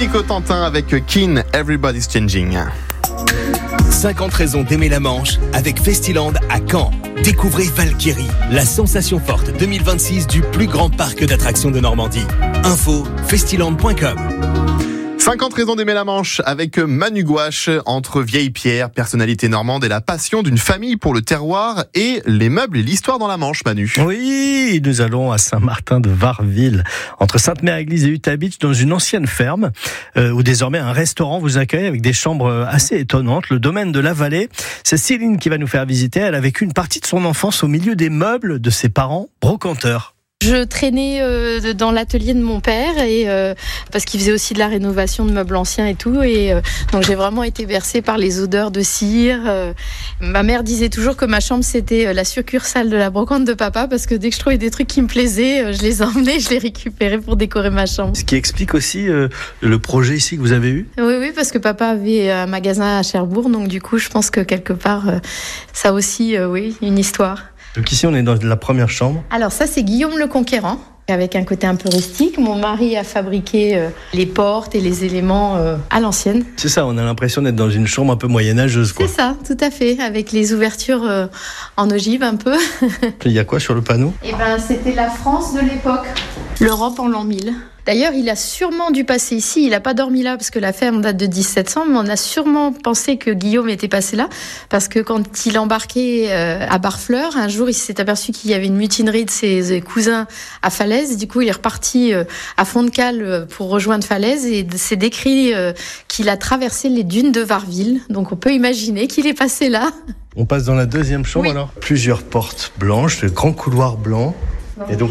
Lucie Cotentin avec Keane, Everybody's Changing. 50 raisons d'aimer la Manche avec Festiland à Caen. Découvrez Valkyrie, la sensation forte 2026 du plus grand parc d'attractions de Normandie. Info festiland.com. 50 raisons d'aimer la Manche avec Manu Gouache, entre vieilles pierres, personnalité normande et la passion d'une famille pour le terroir et les meubles et l'histoire dans la Manche, Manu. Oui, nous allons à Saint-Martin de Varreville, entre Sainte-Mère-Église et Utah Beach, dans une ancienne ferme où désormais un restaurant vous accueille avec des chambres assez étonnantes. Le domaine de la Vallée, c'est Céline qui va nous faire visiter. Elle a vécu une partie de son enfance au milieu des meubles de ses parents brocanteurs. Je traînais dans l'atelier de mon père et parce qu'il faisait aussi de la rénovation de meubles anciens et tout, et donc j'ai vraiment été bercée par les odeurs de cire. Ma mère disait toujours que ma chambre c'était la succursale de la brocante de papa, parce que dès que je trouvais des trucs qui me plaisaient, je les emmenais, je les récupérais pour décorer ma chambre. Ce qui explique aussi le projet ici que vous avez eu. Oui, parce que papa avait un magasin à Cherbourg, donc du coup je pense que quelque part ça a aussi une histoire. Donc ici, on est dans la première chambre. Alors ça, c'est Guillaume le Conquérant, avec un côté un peu rustique. Mon mari a fabriqué les portes et les éléments à l'ancienne. C'est ça, on a l'impression d'être dans une chambre un peu moyenâgeuse, quoi. C'est ça, tout à fait, avec les ouvertures en ogive un peu. Il y a quoi sur le panneau ? C'était la France de l'époque, l'Europe en l'an 1000. D'ailleurs, il a sûrement dû passer ici. Il n'a pas dormi là parce que la ferme date de 1700, mais on a sûrement pensé que Guillaume était passé là parce que quand il embarquait à Barfleur, un jour, il s'est aperçu qu'il y avait une mutinerie de ses cousins à Falaise. Du coup, il est reparti à fond de cale pour rejoindre Falaise, et c'est décrit qu'il a traversé les dunes de Varreville. Donc, on peut imaginer qu'il est passé là. On passe dans la deuxième chambre, alors. Plusieurs portes blanches, de grands couloirs blancs. Et donc